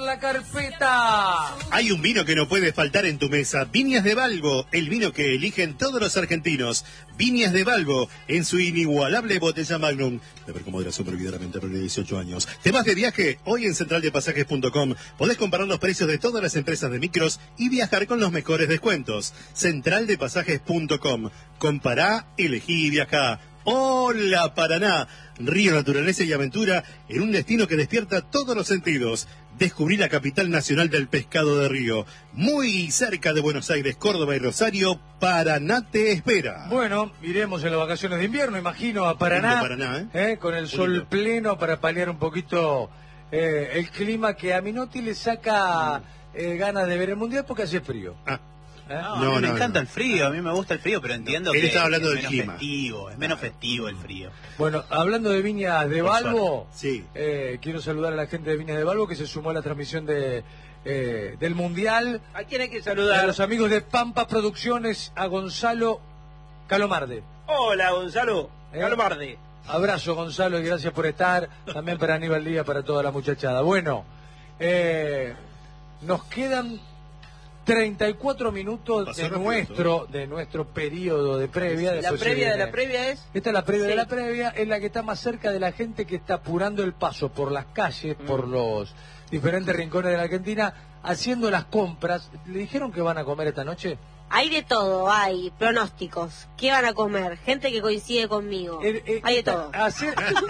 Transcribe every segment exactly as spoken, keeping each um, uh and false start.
la carpeta. Hay un vino que no puede faltar en tu mesa. Viñas de Balbo, el vino que eligen todos los argentinos. Viñas de Balbo, en su inigualable botella Magnum. Beber con moderación, prohibida mente por dieciocho años. ¿Te vas de viaje? Hoy en central de pasajes punto com podés comparar los precios de todas las empresas de micros y viajar con los mejores descuentos. central de pasajes punto com. Compará, elegí y viajá. Hola Paraná, río, naturaleza y aventura en un destino que despierta todos los sentidos. Descubrí la capital nacional del pescado de río, muy cerca de Buenos Aires, Córdoba y Rosario. Paraná te espera. Bueno, iremos en las vacaciones de invierno, imagino, a Paraná, Paraná ¿eh? ¿eh? con el sol Bonito. pleno para paliar un poquito eh, el clima que a Minotti le saca eh, ganas de ver el mundial porque hace frío. Ah. ¿Eh? No, a No, mí me no, encanta no. el frío, a mí me gusta el frío, pero entiendo Él que estaba hablando es del menos clima. festivo, es menos festivo el frío. Bueno, hablando de Viñas de Por Balbo, suerte, sí. eh, quiero saludar a la gente de Viñas de Balbo que se sumó a la transmisión de eh, del Mundial. ¿A quién hay que A saludar? los amigos de Pampa Producciones, a Gonzalo Calomarde. Hola, Gonzalo. ¿Eh? Calomarde. Abrazo, Gonzalo, y gracias por estar. También para Aníbal Díaz, para toda la muchachada. Bueno, eh, nos quedan treinta y cuatro minutos Pasó de rápido, nuestro de nuestro periodo de previa. La Después se previa de viene- la previa es... Esta es la previa Sí. de la previa, es la que está más cerca de la gente que está apurando el paso por las calles, Mm. por los diferentes rincones de la Argentina, haciendo las compras. ¿Le dijeron que van a comer esta noche? Hay de todo, hay pronósticos. ¿Qué van a comer? Gente que coincide conmigo. Eh, eh, hay de esta- todo. hacer-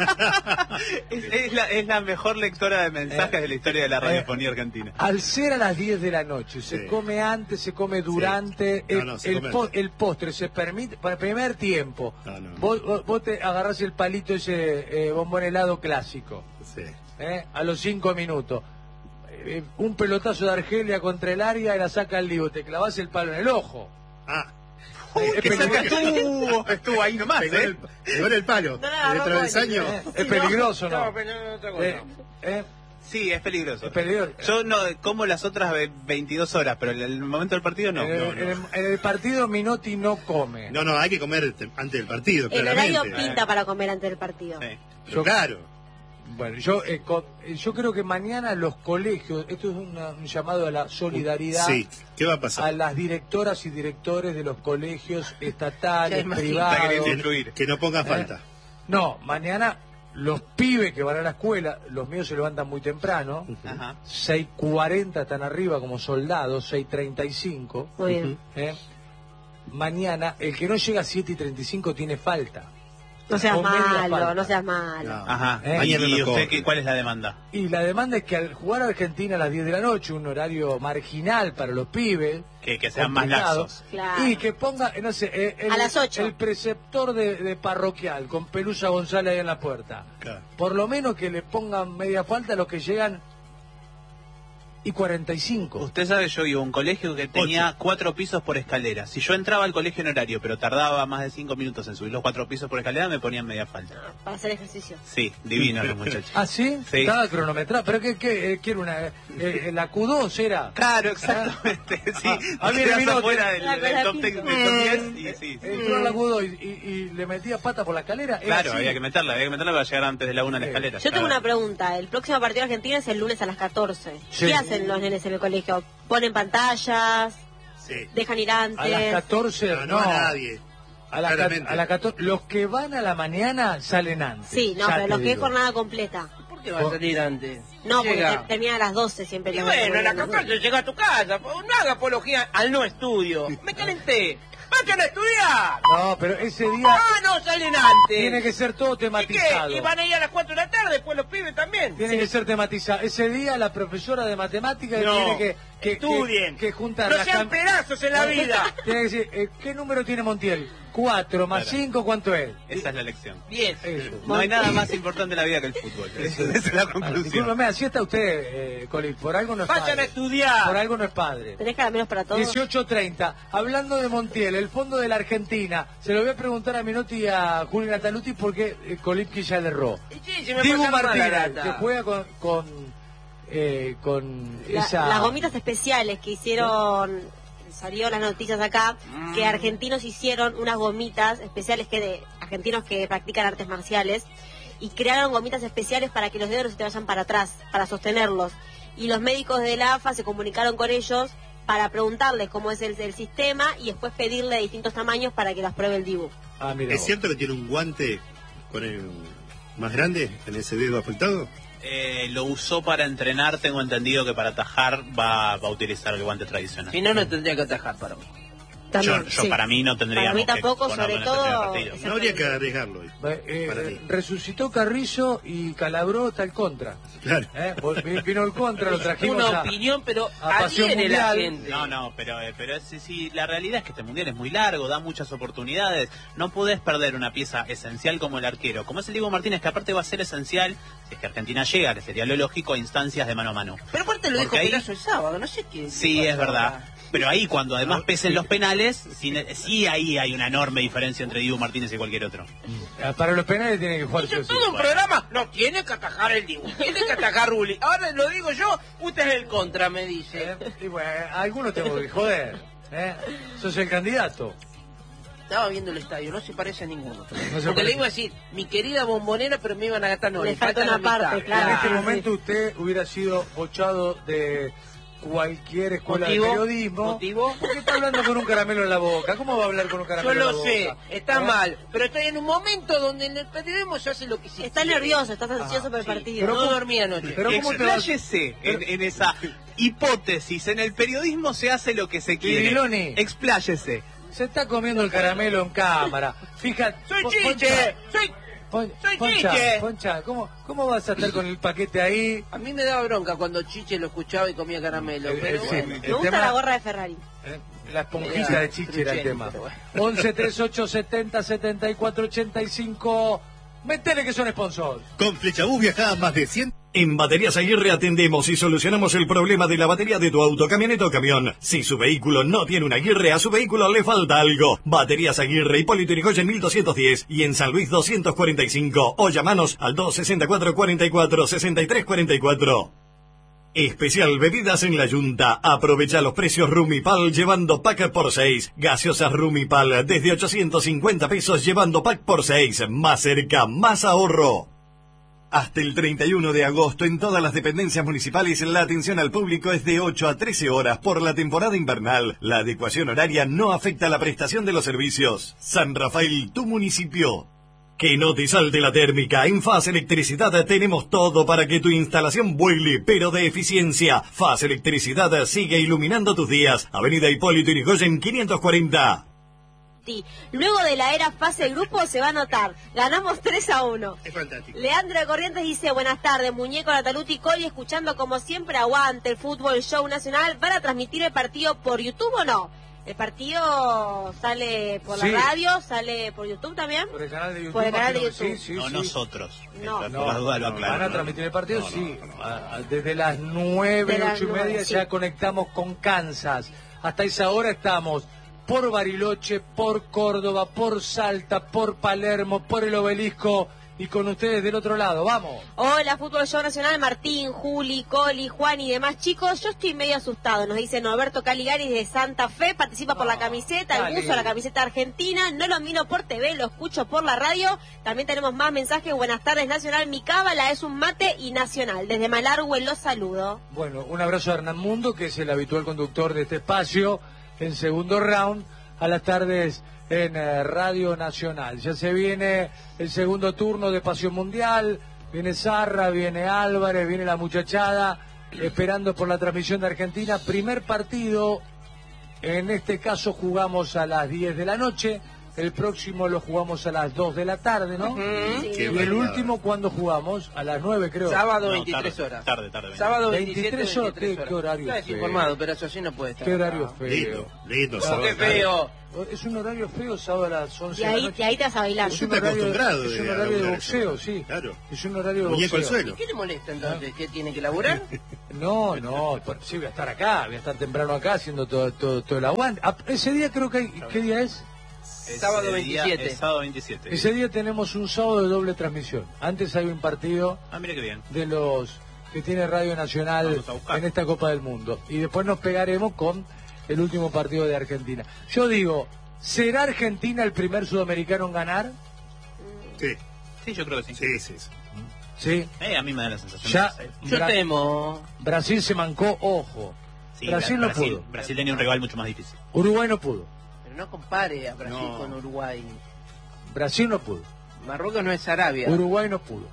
es, es la, es la mejor lectora de mensajes de la historia de la radiofonía argentina. Al ser a las diez de la noche, se Sí. come antes, se come durante, No, el, no, se el come po- antes. el postre se permite, para el primer tiempo, No, no. Vos, vos- vos te agarrás el palito ese eh, bombón helado clásico, Sí. ¿eh? a los cinco minutos, Eh, un pelotazo de Argelia contra el área y la saca al lío, te clavás el palo en el ojo. Ah. Es Que peligroso. saca- estuvo, estuvo ahí nomás, Pegó en ¿eh? el, pegó en el palo. No, no, en no, el no, travesaño. Eh, es peligroso, ¿no? No, pero no, no, otra cosa. Eh, eh, Sí, es peligroso. es peligroso. Yo no como las otras ve- veintidós horas, pero en el momento del partido no. en, el, no, no. en el- en el partido Minotti no come. No, no, hay que comer te- antes del partido, El claramente. horario pinta para comer antes del partido. Sí. Pero claro. Bueno, yo eh, co- eh, yo creo que mañana los colegios, esto es una- un llamado a la solidaridad Sí. ¿Qué va a a pasar? las directoras y directores de los colegios estatales, Ya imagino. Está privados. queriendo Que, influir. que no ponga ¿Eh? falta. No, mañana los pibes que van a la escuela, los míos se levantan muy temprano, Ajá. seis cuarenta están arriba como soldados, seis treinta y cinco. Muy bien. ¿eh? Mañana, el que no llega a siete y treinta y cinco tiene falta. No seas O media malo, falta. no seas malo. No. Ajá. Eh, mañana ¿Y no usted corre. qué, cuál es la demanda? Y la demanda es que al jugar a Argentina a las diez de la noche, un horario marginal para los pibes, Que, que sean más complicado, lazos. Claro. y que ponga, no sé, eh, el, A las ocho. el preceptor de, de parroquial con Pelusa González ahí en la puerta. Claro. Por lo menos que le pongan media falta a los que llegan y cuarenta y cinco. Usted sabe, yo iba a un colegio que tenía cuatro pisos por escalera. Si yo entraba al colegio en horario, pero tardaba más de cinco minutos en subir los cuatro pisos por escalera, me ponían media falta. Para hacer ejercicio. Sí, divino los muchachos. ¿Ah, sí? Sí. Estaba cronometrado. ¿Pero qué, qué eh, quiere una? Eh, eh, ¿La Q dos era? Claro, exactamente. Sí, A mí quedas me vino- afuera del, La del top, Colapinto. ten- del top diez y sí. sí. Entró a la Q dos y, y- y le metía pata por la escalera. ¿Era Claro, así? había que meterla, había que meterla para llegar antes de la una a la Sí. escalera. Yo tengo Claro. una pregunta. El próximo partido de Argentina es el lunes a las catorce. Sí. ¿Qué hacen los nenes en el colegio? ¿Ponen pantallas? Sí. ¿Dejan ir antes? A las catorce, No, no. no a nadie. A las ca- Claramente. a las catorce. Los que van a la mañana salen antes. Sí, no, ya pero te los que es digo. jornada completa. ¿Por qué va a salir antes? No, porque Llega. te- termina a las doce siempre. Y los bueno, a nenes. las catorce llega a tu casa. No haga apología al no estudio. Me calenté. ¡Vayan a estudiar! No, pero ese día ¡Ah, no salen antes! tiene que ser todo ¿Y qué? tematizado. ¿Y van a ir a las cuatro de la tarde? Después los pibes también. Tiene que ser tematizado. Ese día la profesora de matemáticas No, tiene que, que, estudien. que, que juntar No las sean cam- pedazos en la vida. Tiene que decir, eh, ¿qué número tiene Montiel? Cuatro más Claro. cinco, ¿cuánto es? Esa es la lección. Bien. Eso. No hay nada más importante en la vida que el fútbol. Esa es la Ah, conclusión. discúlpame, así está usted, eh, Colín. Por algo no es Vayan a padre. estudiar. Por algo no es padre. ¿Tenés caramelos para todos? dieciocho treinta. Hablando de Montiel, el fondo de la Argentina. Se lo voy a preguntar a Minotti y a Julio Nataluti porque eh, Colipki ya le erró. Sí, se me Dibu pasaron mal la Martínez, data. que juega con, con, eh, con La- esa... Las gomitas especiales que hicieron, salió las noticias acá, que argentinos hicieron unas gomitas especiales que de argentinos que practican artes marciales y crearon gomitas especiales para que los dedos no se te vayan para atrás, para sostenerlos. y los médicos de la A F A se comunicaron con ellos para preguntarles cómo es el, el sistema y después pedirle distintos tamaños para que las pruebe el Dibu. Ah, mira ¿Es vos. cierto que tiene un guante con el más grande en ese dedo afectado? Eh, lo usó para entrenar, tengo entendido que para atajar va, va a utilizar el guante tradicional. Si no, no tendría que atajar para mí. También, yo yo sí. para mí no tendría Para mí tampoco, sobre todo... No habría que arriesgarlo. Eh, para eh, ti. resucitó Carrillo y Calabró está el contra. Claro. ¿Eh? Vos- Vino el contra, lo trajimos Una a... opinión, pero a Pasión adhiere la Mundial. gente. No, no, pero, eh, pero es, sí, la realidad es que este mundial es muy largo, da muchas oportunidades. No podés perder una pieza esencial como el arquero, como es el Diego Martínez, que aparte va a ser esencial, si es que Argentina llega, que sería lo lógico, a instancias de mano a mano. Pero aparte lo dijo Porque ahí- Pelazo el sábado, no sé qué. Sí, qué es pasó verdad. ahora. Pero ahí, cuando además pesen los penales, sí, sí ahí hay una enorme diferencia entre Diego Martínez y cualquier otro. Ah, Para los penales tiene que jugar sí Hizo o sí. todo un bueno. programa. No, tiene que atajar el Dibu, tiene que atajar Rulli. Ahora lo digo yo, usted es el contra, me dice. Eh, y bueno, algunos tengo que joder. ¿eh? Sos el candidato. Estaba viendo el estadio, no se parece a ninguno. se Porque parece. le iba a decir, mi querida bombonera, pero me iban a gastar no. Le Le falta falta una la mitad. parte, claro. En este Ah, momento usted hubiera sido bochado de cualquier escuela ¿Motivo? de periodismo. ¿Motivo? ¿Por qué está hablando con un caramelo en la boca? ¿Cómo va a hablar con un Yo caramelo en la lo boca? sé, está ¿Eh? mal, pero estoy en un momento donde en el periodismo se hace lo que se Está quiere. nervioso, está ansioso por el Sí, partido. pero no ¿cómo- dormí anoche. pero cómo te vas- Expláyese en, en esa hipótesis. En el periodismo se hace lo que se quiere. Piriloni. Expláyese. Se está comiendo el caramelo en cámara. Fíjate. ¡Soy Pon- chiche! ¡Soy... Pon- ¡Soy Poncha, chiche! Poncha, ¿cómo, ¿cómo vas a estar con el paquete ahí? A mí me daba bronca cuando Chiche lo escuchaba y comía caramelo, Eh, pero eh, sí. bueno. Me el gusta tema- la gorra de Ferrari. ¿Eh? La esponjita Era de chiche era el truchento, tema. pero bueno. once, treinta y ocho, setenta, setenta y cuatro, ochenta y cinco. Metele que son sponsors. Con Flechabús viajá a más de cien... En Baterías Aguirre atendemos y solucionamos el problema de la batería de tu auto, camioneta o camión. Si su vehículo no tiene una Aguirre, a su vehículo le falta algo. Baterías Aguirre, Hipólito Yrigoyen mil doscientos diez y en San Luis doscientos cuarenta y cinco. O llamanos al dos sesenta y cuatro, cuarenta y cuatro, sesenta y tres cuarenta y cuatro. Especial bebidas en la Yunta. Aprovecha los precios Rumipal llevando pack por seis. Gaseosas Rumipal desde ochocientos cincuenta pesos llevando pack por seis. Más cerca, más ahorro. Hasta el treinta y uno de agosto en todas las dependencias municipales la atención al público es de ocho a trece horas por la temporada invernal. La adecuación horaria no afecta la prestación de los servicios. San Rafael, tu municipio. Que no te salte la térmica. En Faz Electricidad tenemos todo para que tu instalación vuele, pero de eficiencia. Faz Electricidad sigue iluminando tus días. Avenida Hipólito Yrigoyen quinientos cuarenta. Luego de la era fase de grupo se va a notar. Ganamos tres a uno. Es fantástico. Leandro de Corrientes dice, buenas tardes, muñeco Nataluti y Coli, escuchando como siempre Aguante, el fútbol, show nacional. ¿Van a transmitir el partido por YouTube o no? El partido sale por Sí. la radio, sale por YouTube también. Por el canal de YouTube. Por el canal de imagino que YouTube. Sí, sí, No sí. nosotros. No. Por No, las dudas lo no, aclaro. van a transmitir el partido, No, no, sí. no, no. A- a- Desde las nueve, De las ocho y nueve, media sí. ya conectamos con Kansas. Hasta esa hora estamos por Bariloche, por Córdoba, por Salta, por Palermo, por el Obelisco y con ustedes del otro lado. ¡Vamos! Hola, Fútbol Show Nacional, Martín, Juli, Coli, Juan y demás chicos. Yo estoy medio asustado, nos dice Norberto Caligari de Santa Fe, participa por la camiseta, Cali. el buzo, la camiseta argentina. No lo miro por T V, lo escucho por la radio. También tenemos más mensajes. Buenas tardes, Nacional. Mi cábala es un mate y Nacional. Desde Malargüe los saludo. Bueno, un abrazo a Hernán Mundo, que es el habitual conductor de este espacio, en segundo round, a las tardes en eh, Radio Nacional. Ya se viene el segundo turno de Pasión Mundial, viene Zarra, viene Álvarez, viene la muchachada, esperando por la transmisión de Argentina. Primer partido, en este caso jugamos a las diez de la noche, el próximo lo jugamos a las dos de la tarde, ¿no? Sí. Qué Y el barbaridad. último, ¿cuándo jugamos? A las nueve, creo. Sábado No, veintitrés tarde, horas. tarde, tarde, Sábado veintitrés veintisiete, horas, veintitrés ¿qué- horas. qué horario Estás feo? informado, pero eso así no puede estar. Qué horario acá. feo. Lindo, lindo. Ah, sábado. ¡Qué feo! Es un horario feo, sábado a las once Y de la ahí, noche. y ahí te vas a bailar. Es Usted un está horario, acostumbrado es un de- a horario de laburar boxeo, esa sí. hora. Claro. Es un horario de Muñeco al boxeo. suelo. ¿Qué le molesta entonces? ¿Qué tiene que laburar? No, no, por- sí voy a estar acá, voy a estar temprano acá haciendo todo, todo, todo el aguante. Ah, ese día creo que hay, ¿qué día es? Ese Sábado día veintisiete. es sábado veintisiete. Ese día tenemos un sábado de doble transmisión. Antes hay un partido Ah, mire qué bien. de los que tiene Radio Nacional Vamos a buscar. en esta Copa del Mundo. Y después nos pegaremos con el último partido de Argentina. Yo digo, ¿será Argentina el primer sudamericano en ganar? Sí, Sí, yo creo que sí. sí, sí. sí. Sí. Eh, a mí me da la sensación Ya, de que sí. Yo Bra- temo. Brasil se mancó, ojo. Sí, Brasil no Brasil, pudo. Brasil tenía un rival mucho más difícil. Uruguay no pudo. Pero no compare a Brasil No. con Uruguay. Brasil no pudo. Marruecos no es Arabia. Uruguay no pudo.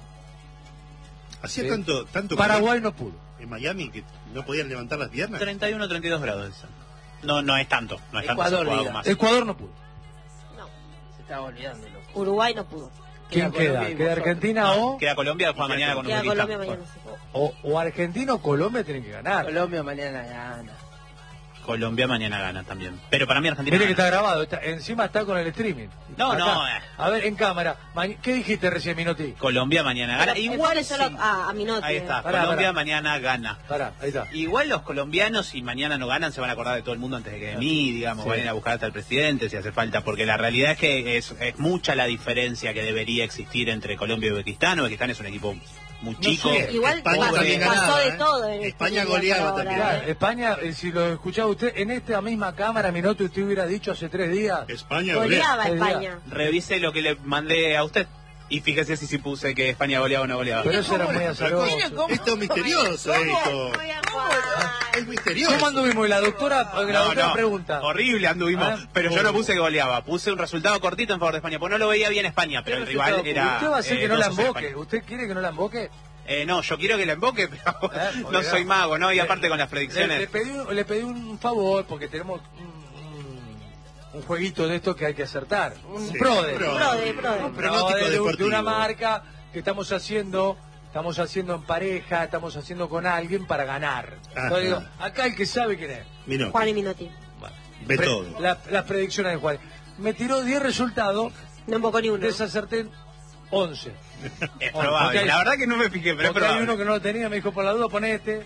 Hacía Sí. tanto, tanto Paraguay calor no pudo. en Miami que no podían levantar las piernas. treinta y uno, treinta y dos grados. Esa. No, no es tanto. No es Ecuador, tanto. se puede diga. más. Ecuador no pudo. No. Se estaba olvidando, loco. Uruguay no pudo. ¿Quién Colombia queda? y ¿Queda vosotros. Argentina o, Queda Colombia, juega mañana con Queda Uzbekistán. Colombia mañana. sí. o, o Argentina o Colombia tienen que ganar? Colombia mañana gana. Colombia mañana gana también. Pero para mí Argentina Mire que está gana. grabado, está- encima está con el streaming. No, Acá. no, eh. A ver, en cámara. Ma- ¿Qué dijiste recién, Minotti? Colombia mañana gana. Pero Igual enfóquese solo sí. a, a Minotti. Ahí eh. está. Pará, Colombia pará. mañana gana. Pará, ahí está. Igual los colombianos, si mañana no ganan, se van a acordar de todo el mundo antes de que de mí, digamos, Sí. van a ir a buscar hasta el presidente si hace falta, porque la realidad es que es, es mucha la diferencia que debería existir entre Colombia y Uzbekistán. Uzbekistán es un equipo muy chico. sé. Igual España pasó, también pasó ganaba, de ¿eh? todo. En España este goleaba mundial también. ahora, Claro, eh. España, eh, si lo escuchaba usted, en esta misma cámara, Minotti, usted hubiera dicho hace tres días. España golea. Goleaba España. Revise lo que le mandé a usted y fíjese si sí puse que España goleaba o no goleaba. Pero eso era muy Pero azaroso. esto es misterioso, esto. Muy bien, Juan. Es misterioso. ¿Cómo anduvimos? Y la doctora, la No, doctora no, pregunta. horrible anduvimos, Ah, pero yo oh. no puse que goleaba, puse un resultado cortito en favor de España, pues no lo veía bien España, pero el rival era... Usted va a hacer eh, que no la dos a cero emboque. España. ¿Usted quiere que no la emboque? Eh, no, yo quiero que la emboque, pero Eh, no porque soy mago, ¿no? Y Le- aparte con las Le, predicciones... le pedí, un- le pedí un favor porque tenemos un, un- un jueguito de esto que hay que acertar. Un Sí, prode. pro- Prode, prode. Un Pronóstico prode de, de deportivo. una marca que estamos haciendo, estamos haciendo en pareja, estamos haciendo con alguien para ganar. Ajá. Entonces digo, acá el que sabe quién es. Minotti. Juan y Minotti. Bueno, Ve pre- todo. la- las predicciones de Juan. Me tiró diez resultados, No embocó ni uno. desacerté once. Es Bueno, probable, porque hay- la verdad que no me fijé, pero es Porque hay probable. uno que no lo tenía, me dijo, por la duda pone este.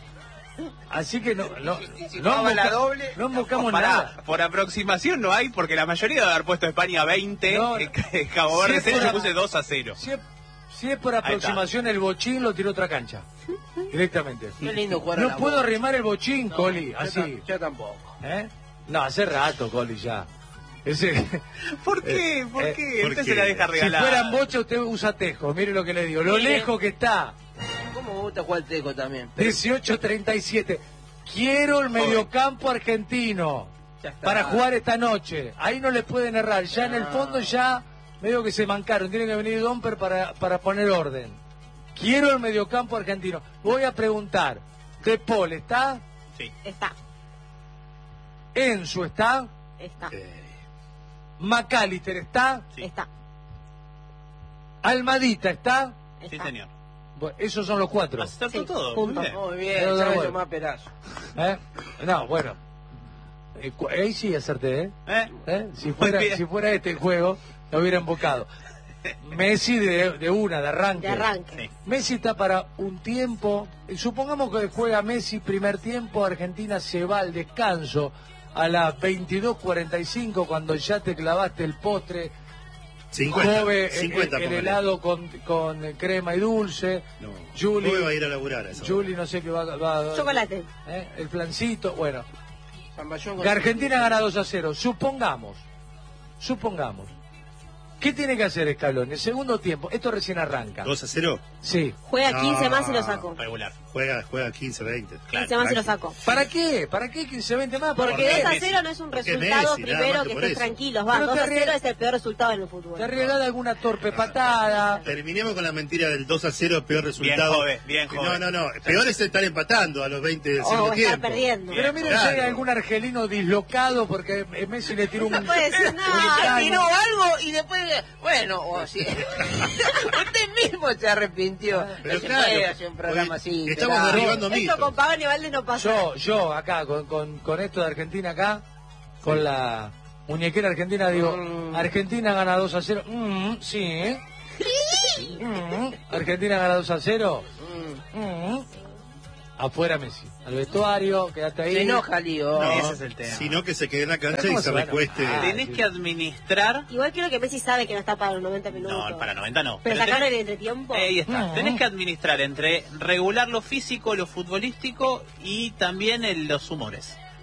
Así que no, no, si no, jugaba la emboca- doble, no embocamos Pará, nada. por aproximación no hay, porque la mayoría de haber puesto España veinte, No, eh, Cabo Verde si es cero, por yo a- puse dos a cero. Si es, si es por aproximación, el bochín lo tiró a otra cancha. Directamente. Qué lindo jugar a No la puedo bola. arrimar el bochín, Coli, Yo así. ta- Yo tampoco. ¿Eh? No, hace rato, Coli, ya. Ese, ¿Por qué? ¿Por eh, qué? ¿por Usted qué? se la deja si regalar. fuera en bocha, usted usa tejo. Mire lo que le digo. Lo Mire. lejos que está. ¿Cómo me gusta jugar teco también? Pero dieciocho treinta y siete. Quiero el mediocampo argentino ya está. para jugar esta noche. Ahí no le pueden errar. Ya en el No. fondo ya medio que se mancaron. Tiene que venir Domper para, para poner orden. Quiero el mediocampo argentino. Voy a preguntar. De Paul está, Sí. Está, Enzo está, está, McAllister está, Sí. está, Almadita está. Sí, está. señor. Bueno, esos son los cuatro. Acertó Sí, todo. punto. Muy bien. Muy bien, Pero da sabes vuelta. tomar pedazo. ¿Eh? No, bueno. Eh, cu- ahí sí acerté, ¿eh? ¿Eh? ¿Eh? Si fuera, bien. si fuera este el juego, lo hubiera embocado. Messi de, de una, de arranque. De arranque. Sí. Messi está para un tiempo. eh, Supongamos que juega Messi primer tiempo, Argentina se va al descanso a las veintidós cuarenta y cinco cuando ya te clavaste el postre, cincuenta. Jove, el- cincuenta, el, el póngale. helado con, con crema y dulce, No. Juli, Jove va a ir a laburar a esa hora. Juli no sé qué va, va- Chocolate. ¿eh? el flancito, bueno. Zamballón con- Que Argentina gana dos a cero. Supongamos, supongamos. ¿Qué tiene que hacer Scaloni? El segundo tiempo, esto recién arranca. dos a cero. Sí. Juega No. quince más y lo saco. Regular. Juega, juega quince, veinte. quince más y lo saco. ¿Para qué? ¿Para qué quince, veinte más? ¿Para Porque qué? dos a Messi. cero no es un Porque resultado Messi, nada primero más que que por estés eso. tranquilos. Va, Pero dos te a cero arregla- es el peor resultado en el fútbol. Te regala alguna torpe patada. Terminemos con la mentira del dos a cero, peor Bien, resultado. Jove, bien, No, Jove. no, no. Peor es estar empatando a los veinte del O segundo estar tiempo. perdiendo. Pero miren Claro. si hay algún argelino dislocado porque Messi le tiró un... No puede decir un nada. itaño. Tiró algo y después, bueno, o sí. Usted mismo se arrepintió. Pero no se claro, puede hacer un programa hoy así. estamos pelado. derribando mitos. Esto con Pavón y Valde no pasa. Yo, yo acá, con, con, con esto de Argentina acá, con la muñequera argentina, digo, Mm. Argentina gana dos a cero. Mm, sí, ¿eh? Mm, Argentina gana dos a cero. Mm. Mm. Afuera Messi. Al vestuario, quédate ahí. Se enoja, Lío. No, Ese es el tema. sino que se quede en la cancha Pero y ¿cómo se se va a recueste. enojar? Tenés sí. que administrar... Igual creo que Messi sabe que no está para los noventa minutos. No, para noventa no. Pero Pero sacarle tenés- el entretiempo. Ahí está. No. Tenés que administrar entre regular lo físico, lo futbolístico y también el- los humores.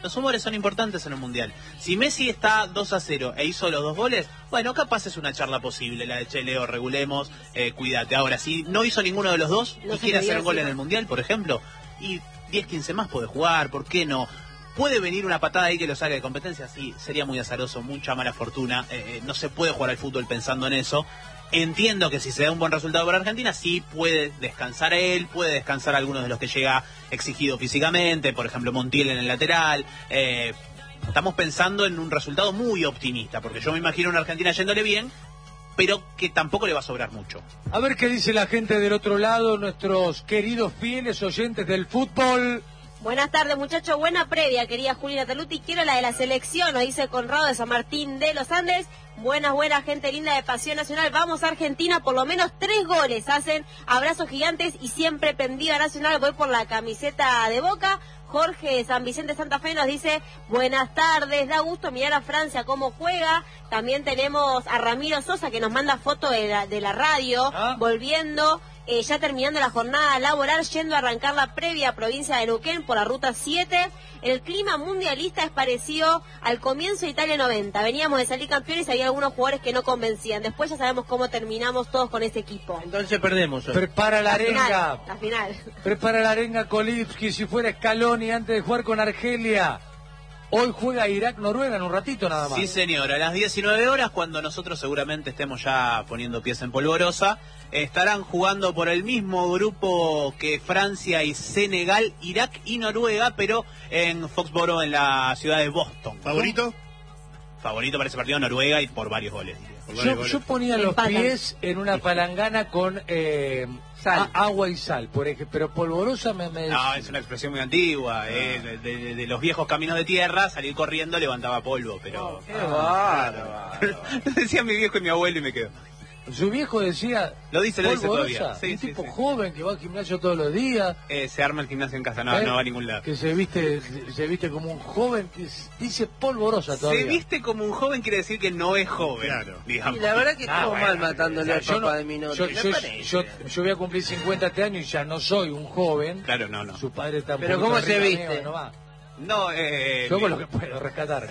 Los humores son importantes en un mundial. Si Messi está dos a cero e hizo los dos goles, bueno, capaz es una charla posible, la de che, Leo, regulemos, eh, cuídate. Ahora, si no hizo ninguno de los dos No y se quiere me dio hacer un gol así, en ¿no? el mundial, por ejemplo, y diez, quince más puede jugar, ¿por qué no? ¿Puede venir una patada ahí que lo saque de competencia? Sí, sería muy azaroso, mucha mala fortuna. Eh, eh, no se puede jugar al fútbol pensando en eso. Entiendo que si se da un buen resultado para Argentina, sí puede descansar él, puede descansar a algunos de los que llega exigido físicamente, por ejemplo Montiel en el lateral. Eh, estamos pensando en un resultado muy optimista, porque yo me imagino una Argentina yéndole bien, pero que tampoco le va a sobrar mucho. A ver qué dice la gente del otro lado, nuestros queridos fieles oyentes del fútbol. Buenas tardes, muchachos. Buena previa, querida Juli Nataluti. Quiero la de la selección, nos dice Conrado de San Martín de los Andes. Buenas, buenas, gente linda de Pasión Nacional. Vamos a Argentina, por lo menos tres goles hacen. Abrazos gigantes y siempre pendido a Nacional. Voy por la camiseta de Boca. Jorge de San Vicente Santa Fe nos dice, buenas tardes, da gusto mirar a Francia cómo juega. También tenemos a Ramiro Sosa que nos manda foto de la, de la radio, ¿Ah? volviendo, eh, ya terminando la jornada laboral, yendo a arrancar la previa a provincia de Neuquén por la ruta siete. El clima mundialista es parecido al comienzo de Italia noventa. Veníamos de salir campeones y había algunos jugadores que no convencían. Después ya sabemos cómo terminamos todos con este equipo. Entonces perdemos hoy. Prepara la La final, arenga. la final. Prepara la arenga Kolipski si fuera Scaloni antes de jugar con Argelia. Hoy juega Irak-Noruega en un ratito nada más. Sí, señor, a las diecinueve horas, cuando nosotros seguramente estemos ya poniendo pies en polvorosa, estarán jugando por el mismo grupo que Francia y Senegal, Irak y Noruega, pero en Foxborough, en la ciudad de Boston. ¿Favorito? Favorito para ese partido Noruega y por varios goles, diría. Por varios Yo, goles. yo ponía los Empatan. pies en una palangana con eh, Sal. a- agua y sal, por ejemplo, pero polvorosa me... me... No, es una expresión muy antigua, eh, de, de- de los viejos caminos de tierra, salir corriendo levantaba polvo, pero... Qué bárbaro. Lo decía mi viejo y mi abuelo y me quedo. Su viejo decía... Lo dice, lo dice polvorosa, todavía. Sí, un sí, tipo sí. joven que va al gimnasio todos los días. Eh, se arma el gimnasio en casa, no, ¿eh? no va a ningún lado. Que se viste, se viste como un joven que s- dice polvorosa todavía. Se viste como un joven quiere decir que no es joven, Claro. digamos. Y la verdad que Ah, estuvo bueno, mal matándole o al sea, yo papá no- de mi novio. yo, me yo- parece. yo- yo voy a cumplir cincuenta años y ya no soy un joven. Claro, no, no. Su padre está un Pero poquito ¿cómo se arriba viste? mío, no va. No, eh... Yo con lo que puedo rescatar.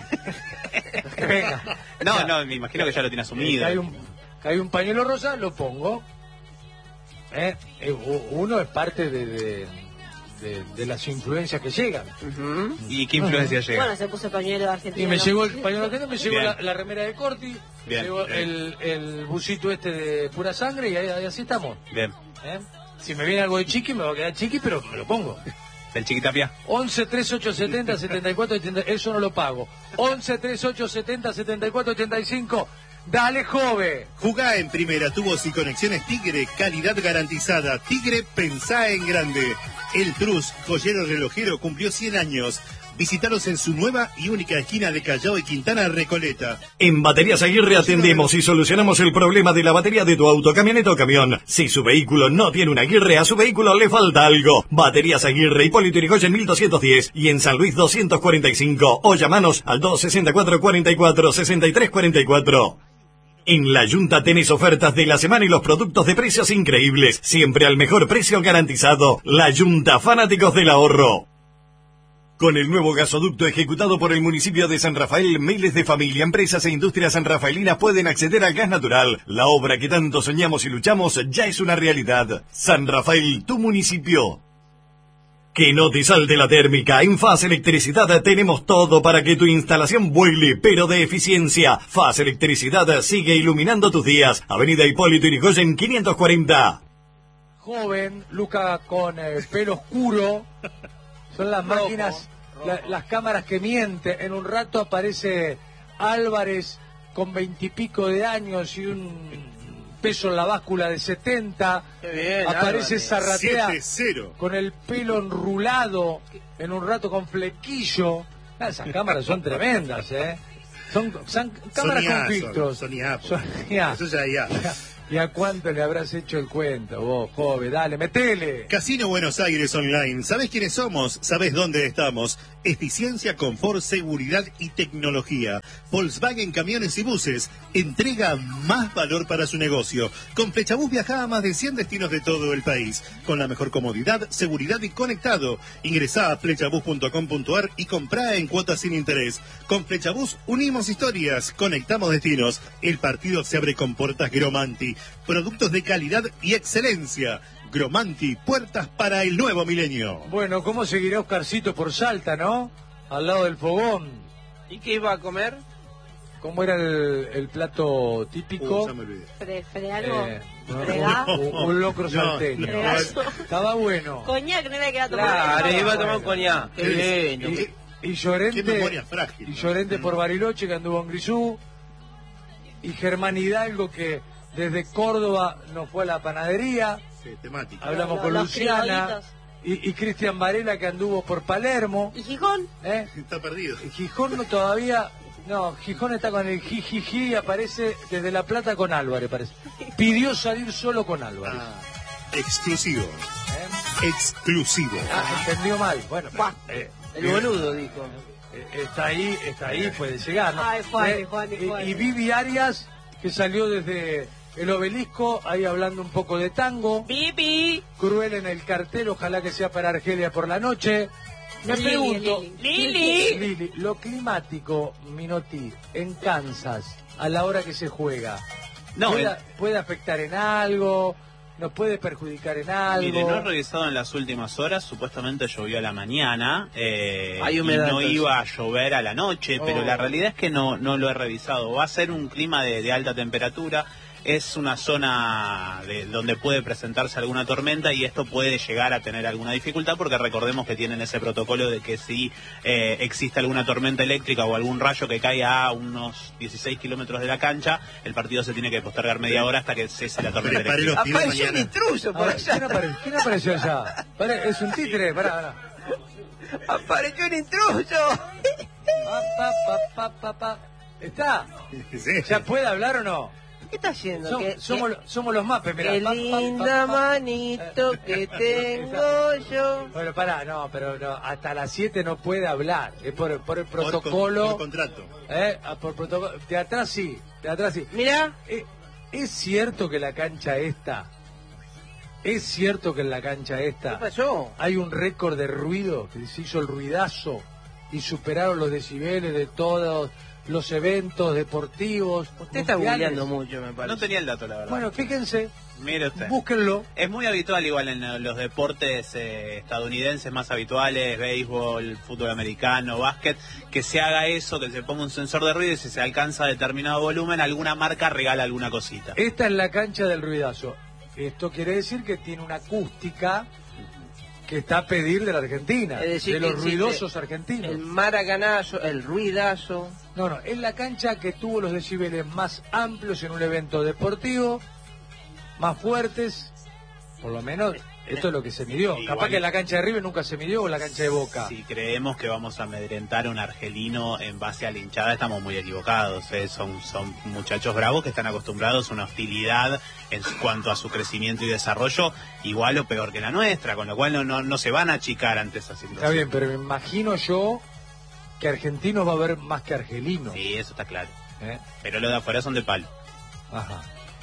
Que venga. No, no, me imagino que ya lo tiene asumido. Que hay un, que hay un pañuelo rosa, lo pongo. ¿Eh? Eh, u- Uno es parte de, de, de- de las influencias que llegan. Ujú. ¿Y qué influencia llega? Bueno, se puso el pañuelo de Argentina. Y me ¿no? llegó el pañuelo que me llegó Bien. la, la remera de Corti, me Bien, llegó bien. el, el busito este de pura sangre y ahí, ahí así estamos. Bien. ¿eh? Si me viene algo de chiqui, me va a quedar chiqui, pero me lo pongo. ¿Del Chiquitapia? once, treinta y ocho, setenta, setenta y cuatro, ochenta, eso no lo pago. once, treinta y ocho, setenta, setenta y cuatro, ochenta y cinco. Dale, joven. Jugá en Primera Tubos y Conexiones Tigre, calidad garantizada. Tigre, pensá en grande. El Trus, joyero relojero, cumplió cien años. Visítalos en su nueva y única esquina de Callao y Quintana Recoleta. En Baterías Aguirre atendemos y solucionamos el problema de la batería de tu auto, camioneta o camión. Si su vehículo no tiene una Aguirre, a su vehículo le falta algo. Baterías Aguirre, Hipólito Yrigoyen mil doscientos diez y en San Luis doscientos cuarenta y cinco. O llamanos al dos sesenta y cuatro, cuarenta y cuatro, sesenta y tres cuarenta y cuatro. En La Yunta tenés ofertas de la semana y los productos de precios increíbles. Siempre al mejor precio garantizado. La Yunta, fanáticos del ahorro. Con el nuevo gasoducto ejecutado por el municipio de San Rafael, miles de familias, empresas e industrias sanrafaelinas pueden acceder al gas natural. La obra que tanto soñamos y luchamos ya es una realidad. San Rafael, tu municipio. Que no te salte la térmica. En Faz Electricidad tenemos todo para que tu instalación vuele, pero de eficiencia. Faz Electricidad sigue iluminando tus días. Avenida Hipólito Yrigoyen quinientos cuarenta. Joven, Luca con eh, pelo oscuro. Son las Rojo, máquinas, rojo. la- las cámaras que mienten. En un rato aparece Álvarez con veintipico de años y un peso en la báscula de setenta. Qué bien, Aparece Álvarez. Zarratea siete cero. con el pelo enrulado, en un rato con flequillo. Ah, esas cámaras son tremendas, ¿eh? Son, son cámaras Sony A, con filtros. son- Sony A, Sony A. Eso ya ya. ¿Y a cuánto le habrás hecho el cuento vos, joven? Dale, metele. Casino Buenos Aires Online. ¿Sabés quiénes somos? ¿Sabés dónde estamos? Eficiencia, confort, seguridad y tecnología. Volkswagen Camiones y Buses. Entrega más valor para su negocio. Con Flechabús viaja a más de cien destinos de todo el país. Con la mejor comodidad, seguridad y conectado. Ingresá a flechabús punto com punto ar y comprá en cuotas sin interés. Con Flechabús unimos historias, conectamos destinos. El partido se abre con puertas Gromanti. Productos de calidad y excelencia. Gromanti, puertas para el nuevo milenio. Bueno, ¿cómo seguirá Oscarcito por Salta, no? Al lado del fogón. ¿Y qué iba a comer? ¿Cómo era el, el plato típico? Uh, ya me olvidé. Fre, fre algo. Eh, Fregá. un, un locro No, salteño. Fregazo. Estaba bueno. Coñac, no era que era tomar. Claro, Bueno. iba a tomar un coñac. Qué Sí. lindo. Y, y Qué Llorente, memoria frágil. y ¿no? Llorente por Bariloche, que anduvo en Grisú. Y Germán Hidalgo, que desde Córdoba nos fue a la panadería. Sí, temática. Hablamos Los- con los Luciana. criollitos. Y, y Cristian Varela, que anduvo por Palermo. ¿Y Gijón? ¿eh? Está perdido. Y Gijón no todavía... No, Gijón está con el jijiji y aparece desde La Plata con Álvarez, parece. Pidió salir solo con Álvarez. Ah, exclusivo. ¿eh? Exclusivo. Ah, entendió mal. Bueno, Buah. eh, El boludo, dijo. eh, está ahí, está ahí, puede llegar, ¿no? Ay, Juan, Eh, Juan, y- Juan. Y Vivi Arias, que salió desde el Obelisco, ahí hablando un poco de tango. Pipi. Cruel en el cartel, ojalá que sea para Argelia por la noche. Me Lili, pregunto, Lili. Lili. Lili, lo climático, Minotti, en Kansas, a la hora que se juega, No, ¿puede, el- puede afectar en algo? ¿Nos puede perjudicar en algo? Mire, no he revisado en las últimas horas, supuestamente llovió a la mañana, eh, Hay y humedad, no entonces. iba a llover a la noche, pero Oh. la realidad es que no, no lo he revisado. Va a ser un clima de, de alta temperatura, es una zona de, donde puede presentarse alguna tormenta y esto puede llegar a tener alguna dificultad porque recordemos que tienen ese protocolo de que si eh, existe alguna tormenta eléctrica o algún rayo que caiga a unos dieciséis kilómetros de la cancha, el partido se tiene que postergar media hora hasta que cese la tormenta Prepare eléctrica. los pies Apareció un mañana. intruso A por ver, ¿quién, allá. apare- quién apareció allá? Pare- es un títere, pará, pará. Apareció un intruso. Pa, pa, pa, pa, pa, pa. ¿Está? Sí. ¿Ya puede hablar o no? ¿Qué está haciendo? Som- ¿Qué, somos, qué- lo- somos los mapes, mirá. qué Pa, pa, pa, linda pa, pa. manito que tengo yo. Bueno, pará, no, pero no, hasta las siete no puede hablar. Es por, por el Por con- protocolo. por contrato. ¿eh? Ah, por protocolo. De atrás sí, de atrás sí. Mira, Eh, ¿Es cierto que la cancha esta, es cierto que en la cancha ¿qué esta pasó? hay un récord de ruido, que se hizo el ruidazo y superaron los decibeles de todos los eventos deportivos? Usted está mundiales? googleando mucho, me parece. No tenía el dato, la verdad. Bueno, fíjense, Mire usted. búsquenlo. Es muy habitual, igual en los deportes eh, estadounidenses más habituales, béisbol, fútbol americano, básquet, que se haga eso, que se ponga un sensor de ruido y si se alcanza determinado volumen, alguna marca regala alguna cosita. Esta es la cancha del ruidazo. Esto quiere decir que tiene una acústica que está a pedir de la Argentina, Es decir, de que los existe ruidosos argentinos. El maracanazo, el ruidazo. No, no, es la cancha que tuvo los decibeles más amplios en un evento deportivo, más fuertes, por lo menos esto es lo que se midió. Igual- Capaz que en la cancha de River nunca se midió o en la cancha de Boca. Si creemos que vamos a amedrentar a un argelino en base a la hinchada, estamos muy equivocados. ¿eh? Son, son muchachos bravos que están acostumbrados a una hostilidad en cuanto a su crecimiento y desarrollo, igual o peor que la nuestra, con lo cual no, no, no se van a achicar ante esa situación. Está bien, pero me imagino yo que argentinos va a haber más que argelinos. Sí, eso está claro. ¿eh? Pero los de afuera son de palo. Ajá.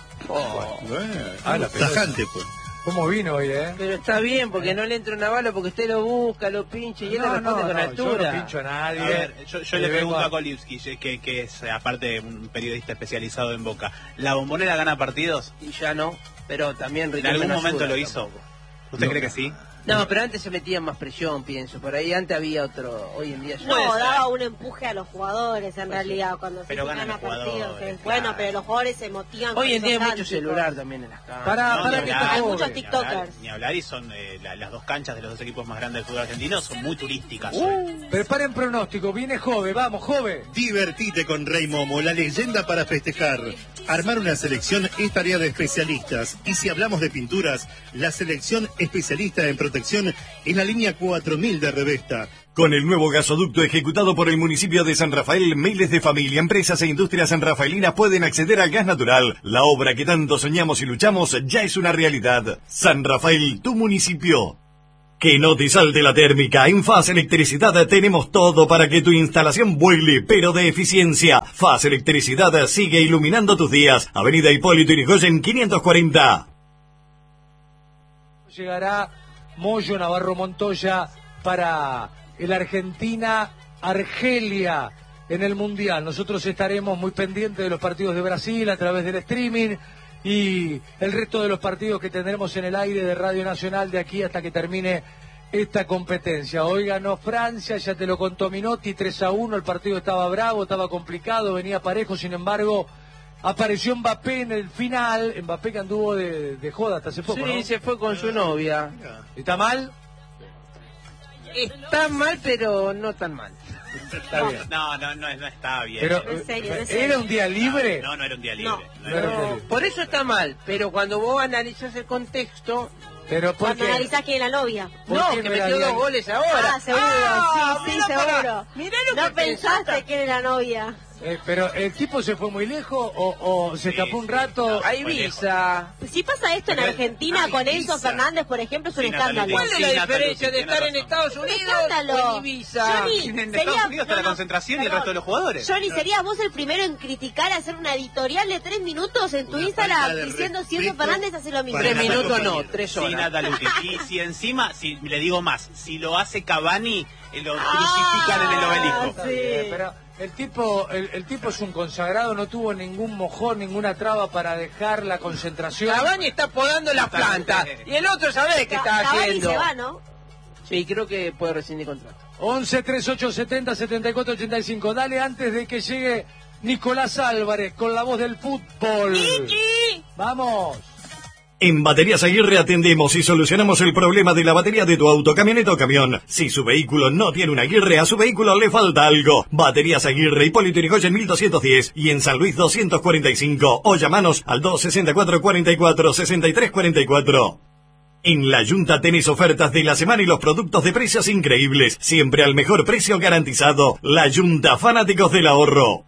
Bueno, Ah, la pelota. tajante, pues. ¿Cómo vino hoy, eh? Pero está bien, porque no le entra una bala, porque usted lo busca, lo pincha y él le No, responde no, con no, altura. yo no pincho a nadie. A ver, yo, yo le vengo pregunto a- a Kolivsky, que, que es eh, aparte un periodista especializado en Boca, ¿la Bombonera gana partidos? Y ya no, pero también ¿En Riquelme algún no momento ayuda lo hizo? tampoco. ¿Usted No. cree que sí? No, pero antes se metía más presión, pienso. Por ahí antes había otro, hoy en día ya Puede No, ser. daba un empuje a los jugadores en realidad cuando Pero se ganan gana los partidos. jugadores, que- Bueno, claro. pero los jugadores se motivan. Hoy con en día hay esos mucho cánticos. celular también en las cámaras. Para, No, para ni que hablar, está Hay joven. muchos ni hablar, tiktokers. Ni hablar, y son eh, la- las dos canchas de los dos equipos más grandes del fútbol argentino son muy turísticas. hoy. Preparen pronóstico, viene Jove, vamos, Jove. Divertite con Rey Momo, la leyenda para festejar. Armar una selección es tarea de especialistas. Y si hablamos de pinturas, la selección especialista en protección es la línea cuatro mil de Revesta. Con el nuevo gasoducto ejecutado por el municipio de San Rafael, miles de familias, empresas e industrias sanrafaelinas pueden acceder al gas natural. La obra que tanto soñamos y luchamos ya es una realidad. San Rafael, tu municipio. Que no te salte la térmica. En Faz Electricidad tenemos todo para que tu instalación vuele, pero de eficiencia. Faz Electricidad sigue iluminando tus días. Avenida Hipólito Yrigoyen quinientos cuarenta. Llegará Moyo Navarro Montoya para el Argentina-Argelia en el Mundial. Nosotros estaremos muy pendientes de los partidos de Brasil a través del streaming y el resto de los partidos que tendremos en el aire de Radio Nacional de aquí hasta que termine esta competencia. Hoy ganó Francia, ya te lo contó Minotti, tres a uno, el partido estaba bravo, estaba complicado, venía parejo, sin embargo, apareció Mbappé en el final, Mbappé que anduvo de, de joda hasta hace poco, Sí, ¿no? se fue con su novia. ¿Está mal? Está mal, pero no tan mal. Está bien. No, no, no, no está bien. Pero, En serio, en serio. ¿era un día libre? No, no era un día libre. No, No no era- era un día no, libre. por eso está mal, pero cuando vos analizás el contexto, Pero ¿por Cuando qué? analizás quién es la novia. ¿Por no, qué que no era metió día dos libre? goles ahora. Ah, seguro, Ah, sí, sí, mirá para- seguro. mirá lo No que pensaste pensaste. que era la novia. Eh, pero ¿el tipo se fue muy lejos o, o se Sí, escapó un sí, rato? no, A Muy Ibiza. Si pasa esto en Pero- Argentina ah, con Ibiza. Enzo Fernández, por ejemplo, es un Sí, Natalia, escándalo. ¿Cuál es Sí, la Natalia, diferencia de tiene estar en razón. Estados Un Unidos escándalo. o en Ibiza? Johnny, En sería- Estados Unidos está no, la no, concentración y el perdón. resto de los jugadores. Johnny, ¿serías vos el primero en criticar, hacer una editorial de tres minutos en tu Una Instagram falta de diciendo si Enzo respeto Fernández hace lo mismo? para Tres Natalia minutos no, compañera. tres Sí, horas. Nataluti. Y si encima, si le digo más, si lo hace Cavani, eh, lo Ah, crucifican en el obelisco. Está sí. bien, pero el tipo, el, el tipo es un consagrado, no tuvo ningún mojón, ninguna traba para dejar la concentración. Cavani está podando las plantas y el otro sabe qué está Cavani haciendo. se va, ¿no? Sí, creo que puede rescindir contrato. once, treinta y ocho, setenta, setenta y cuatro, ochenta y cinco. Dale antes de que llegue Nicolás Álvarez con la voz del fútbol. ¡Niki! ¡Vamos! En Baterías Aguirre atendemos y solucionamos el problema de la batería de tu auto, camioneta o camión. Si su vehículo no tiene una Aguirre, a su vehículo le falta algo. Baterías Aguirre, Hipólito Yrigoyen mil doscientos diez y en San Luis doscientos cuarenta y cinco. O llamanos al dos sesenta y cuatro, cuarenta y cuatro, sesenta y tres cuarenta y cuatro. En La Yunta tenés ofertas de la semana y los productos de precios increíbles. Siempre al mejor precio garantizado. La Yunta, fanáticos del ahorro.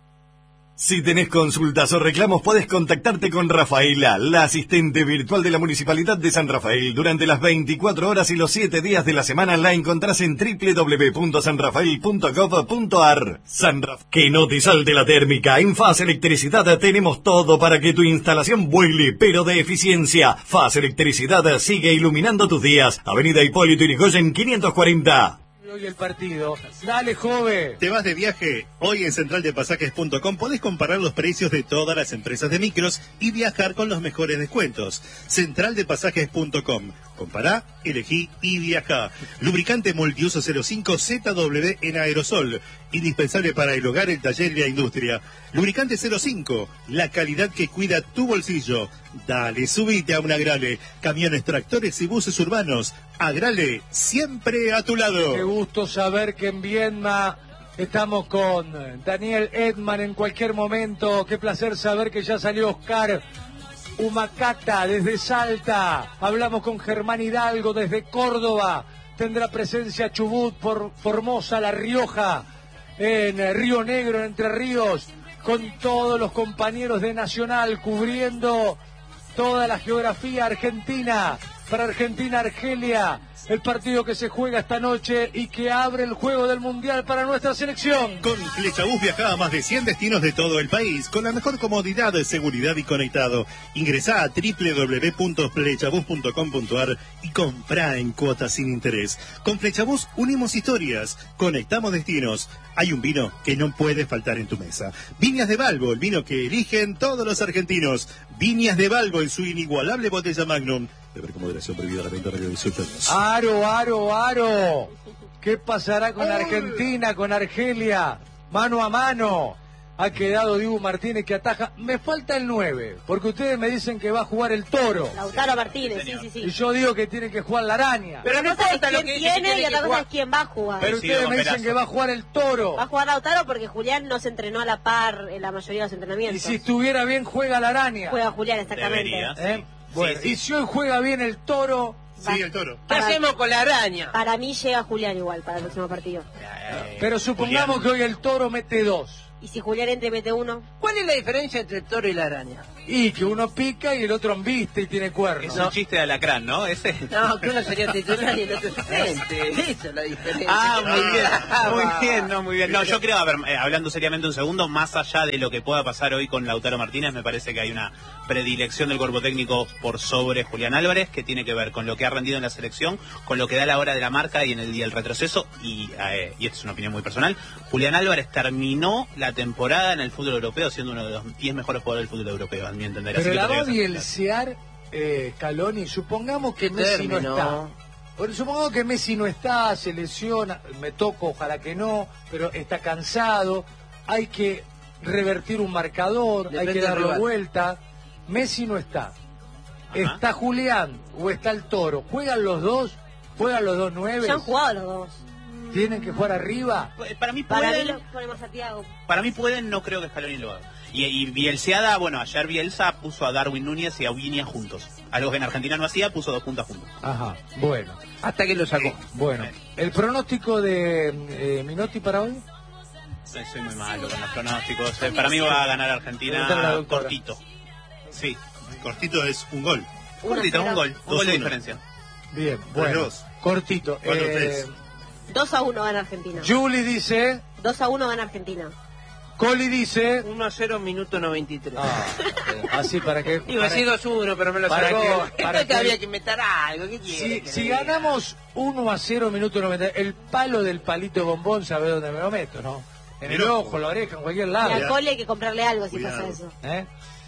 Si tenés consultas o reclamos, podés contactarte con Rafaela, la asistente virtual de la Municipalidad de San Rafael. Durante las veinticuatro horas y los siete días de la semana la encontrás en doble u doble u doble u punto san rafael punto gov punto ar. San Raf- Que no te salte la térmica. En Faz Electricidad tenemos todo para que tu instalación vuele, pero de eficiencia. Faz Electricidad sigue iluminando tus días. Avenida Hipólito Yrigoyen quinientos cuarenta. Hoy el partido. Dale, joven. ¿Te vas de viaje? Hoy en central de pasajes punto com podés comparar los precios de todas las empresas de micros y viajar con los mejores descuentos. central de pasajes punto com. Compará, elegí y viajá. Lubricante multiuso cero cinco Z W en aerosol. Indispensable para el hogar, el taller y la industria. Lubricante cero cinco. La calidad que cuida tu bolsillo. Dale, subite a un Agrale. Camiones, tractores y buses urbanos. Agrale, siempre a tu lado. Qué gusto saber que en Viedma estamos con Daniel Edman en cualquier momento. Qué placer saber que ya salió Oscar Humacata desde Salta. Hablamos con Germán Hidalgo desde Córdoba. Tendrá presencia Chubut, por Formosa, La Rioja, en Río Negro, en Entre Ríos, con todos los compañeros de Nacional cubriendo toda la geografía argentina. Para Argentina-Argelia, el partido que se juega esta noche y que abre el juego del Mundial para nuestra selección. Con Flechabús viajá a más de cien destinos de todo el país, con la mejor comodidad, seguridad y conectado. Ingresá a doble u doble u doble u punto flechabús punto com punto ar y comprá en cuotas sin interés. Con Flechabús unimos historias, conectamos destinos. Hay un vino que no puede faltar en tu mesa. Viñas de Balbo, el vino que eligen todos los argentinos. Viñas de Balbo en su inigualable botella Magnum. Beber con moderación, prohibida la venta a dieciocho años. Aro, aro, aro. ¿Qué pasará con Argentina, con Argelia? Mano a mano. Ha quedado Dibu Martínez que ataja. Me falta el nueve, porque ustedes me dicen que va a jugar el Toro. Lautaro Martínez, sí, sí, Y sí. yo digo que tiene que jugar la araña. Pero no Una cosa es importa lo que quién dice que tiene y tiene que otra cosa jugar. es quién va a jugar. Pero Coincido ustedes con me dicen Perazo. que va a jugar el Toro. Va a jugar Lautaro porque Julián no se entrenó a la par en la mayoría de los Y entrenamientos. si estuviera bien, juega la araña. Juega Julián, exactamente. Debería. ¿Eh? Sí. Bueno, Sí, sí. y si hoy juega bien el Toro, Sí, el toro. ¿Qué Para- hacemos con la araña? Para mí llega Julián igual para el próximo partido. Pero supongamos que hoy el toro mete dos. Y si Julián entre mete uno. ¿Cuál es la diferencia entre el toro y la araña? Y que uno pica y el otro embiste y tiene cuernos. Es un chiste de alacrán, ¿no? Ese. No, que uno sería titular y el otro suplente. Esa es la diferencia. Ah, muy bien, muy va. bien, no, muy bien. No, yo creo, a ver, eh, hablando seriamente un segundo, más allá de lo que pueda pasar hoy con Lautaro Martínez, me parece que hay una predilección del cuerpo técnico por sobre Julián Álvarez, que tiene que ver con lo que ha rendido en la selección, con lo que da la hora de la marca y en el día del retroceso, y, eh, y esto es una opinión muy personal, Julián Álvarez terminó la temporada en el fútbol europeo siendo uno de los diez mejores jugadores del fútbol europeo, a mi entender. Así Pero que la va a podría ser. bielsear eh, Caloni, supongamos que Messi no término? está. Bueno, supongamos que Messi no está, se lesiona, me toco, ojalá que no, pero está cansado, hay que revertir un marcador, Depende hay que del darlo rival. vuelta. Messi no está. Ajá. ¿Está Julián o está el Toro? ¿Juegan los dos? ¿Juegan los dos nueve? Ya han jugado los dos. ¿Tienen que jugar arriba? Para mí Para mí pueden, lo pone más a Thiago. para mí pueden, no creo que Scaloni lo haga. Y, y Bielseada, bueno, ayer Bielsa puso a Darwin Núñez y a Viña juntos. Algo que en Argentina no hacía, puso dos puntas juntos. Ajá, bueno. Hasta que lo sacó. Bueno, ¿el pronóstico de eh, Minotti para hoy? Soy soy muy malo con los pronósticos. Eh, Para mí va a ganar Preguntale a la Argentina doctora. cortito. Sí, Cortito es un gol. cortito, un gol. Un dos gol de uno. diferencia. Bien, bueno, dos. cortito. Cuatro, Eh, tres. dos a uno gana Argentina. Julie dice, dos a uno gana Argentina. Coli dice... uno a cero, minuto noventa y tres. Ah, así para que... Iba a para- decir dos uno, pero me lo para sacó. que- para Es que que- había que inventar algo. ¿Qué Si, quiere? que si le diga? ganamos uno a cero, minuto noventa, el palo del palito de bombón, ¿sabe dónde me lo meto, no? En el Mira. ojo, en la oreja, en cualquier Y lado. a Cole hay que comprarle algo si Cuidado. pasa eso. ¿Eh?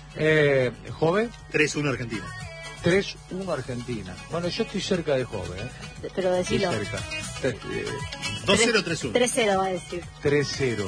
Eh, ¿Joven? tres uno Argentina. tres uno Argentina. Bueno, yo estoy cerca de Joven, ¿eh? Pero Estoy decilo. cerca. Eh, dos cero tres uno. tres cero va a decir. tres cero.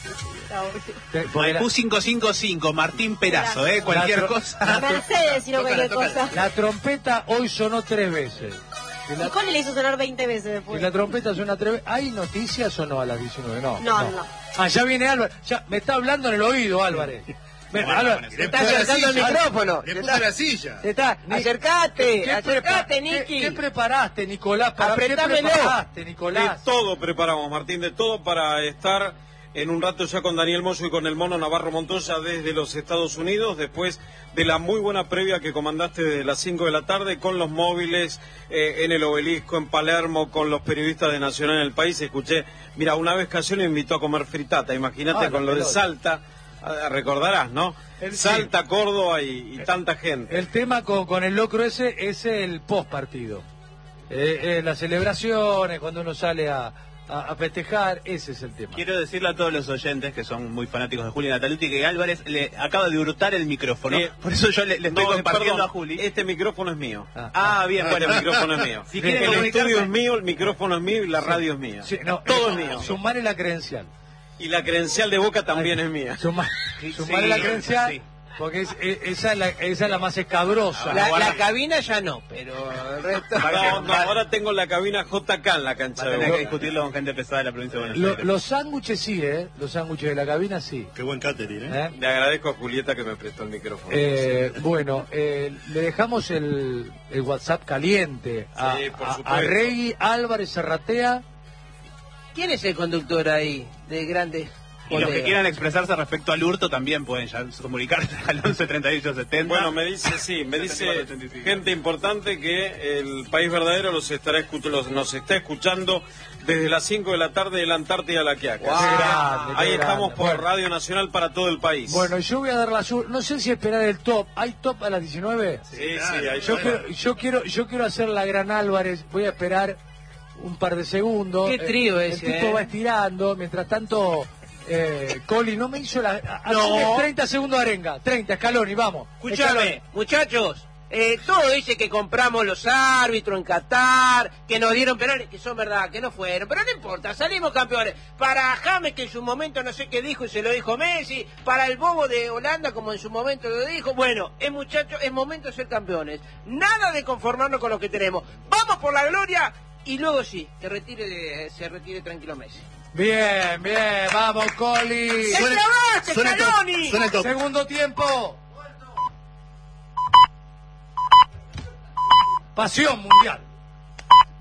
Te- porque la- Maipú cinco cinco cinco, Martín Perazo, ¿eh? Cualquier La tro- cosa. Mercedes, si no Tócala, cualquier tócala. cosa. La trompeta hoy sonó tres veces. Y Y la, Cole le hizo sonar veinte veces y después. la trompeta suena tres veces. ¿Hay noticias o no a las diecinueve? No. No, no. Ah, ya viene Álvarez. Ya, me está hablando en el oído, Álvarez. Ven, Bueno, Álvarez. bueno, Te está acercando el micrófono. Le Te puse está- la silla. Te está- Ni- Acercate, ¿Qué acercate, prepa- Niki. ¿Qué, qué preparaste, Nicolás? Para, ¿Qué Apretámelo. preparaste, De Nicolás? todo preparamos, Martín, de todo para estar en un rato ya con Daniel Moyo y con el Mono Navarro Montoya desde los Estados Unidos, después de la muy buena previa que comandaste desde las cinco de la tarde con los móviles eh, en el Obelisco, en Palermo, con los periodistas de Nacional en el país. Escuché, mira, una vez cayó y me invitó a comer fritata, imagínate Ah, con la lo de pelota. Salta, ah, recordarás, ¿no? El- sí. Salta, Córdoba y, y tanta gente. El tema con, con el locro ese es el post partido. Eh, eh, las celebraciones, cuando uno sale a, a, a festejar, ese es el tema. Quiero decirle a todos los oyentes que son muy fanáticos de Juli Nataluti que Álvarez le acaba de hurtar el micrófono. Eh, Por eso yo le, le estoy No, compartiendo perdón, a Juli. Este micrófono es mío. Ah, Ah, bien, Este bueno. micrófono es mío. Si quieren el comunicarse- estudio es mío, el micrófono es mío y la radio es mía. Sí, no, Todo eh, es mío. Sumar la credencial. Y la credencial de Boca también es mía. Sumar, Sí, sumar sí, la credencial, sí. porque es- es- esa, es la, esa es la más escabrosa. La, Guarda. la cabina ya no, pero el resto... No, no, ahora tengo la cabina J K en la Va cancha a de tener que Boca. discutirlo con gente pesada de la provincia de Buenos Lo- Aires. los sándwiches sí, ¿eh? Los sándwiches de la cabina sí. Qué buen catering, ¿eh? ¿Eh? Le agradezco a Julieta que me prestó el micrófono. Eh, bueno, eh, le dejamos el, el WhatsApp caliente a, Sí, por a- a supuesto. Rey Álvarez Serratea. ¿Quién es el conductor ahí de grandes Y los que colegas? quieran expresarse respecto al hurto también pueden ya comunicarse al once treinta y ocho setenta. Bueno, me dice, sí, me dice gente importante que el País Verdadero los estará escuch- los- nos está escuchando desde las cinco de la tarde de la Antártida a la Quiaca. Qué grande, qué Ahí grande. estamos por Bueno. Radio Nacional para todo el país. Bueno, yo voy a dar la sur. No sé si esperar el top. ¿Hay top a las diecinueve? sí, sí, ahí Yo está. quiero, yo quiero, yo quiero hacer la gran Álvarez. Voy a esperar un par de segundos. Qué trío el, ese, El tipo ¿eh? va estirando. Mientras tanto, eh, Coli no me hizo la. a- No. haceme treinta segundos de arenga. treinta, Scaloni, vamos. Escúchame, muchachos, eh, todo dice que compramos los árbitros en Qatar, que nos dieron penales, que son verdad, que no fueron, pero no importa, salimos campeones. Para James, que en su momento no sé qué dijo y se lo dijo Messi, para el bobo de Holanda, como en su momento lo dijo, bueno, es muchachos, es momento de ser campeones. Nada de conformarnos con lo que tenemos. Vamos por la gloria y luego sí, que retire de- se retire tranquilo Messi. Bien, bien, vamos, Coli. ¡El Suena- trabaste, suena el top, Scaloni! suena el top. Segundo tiempo. Pasión mundial.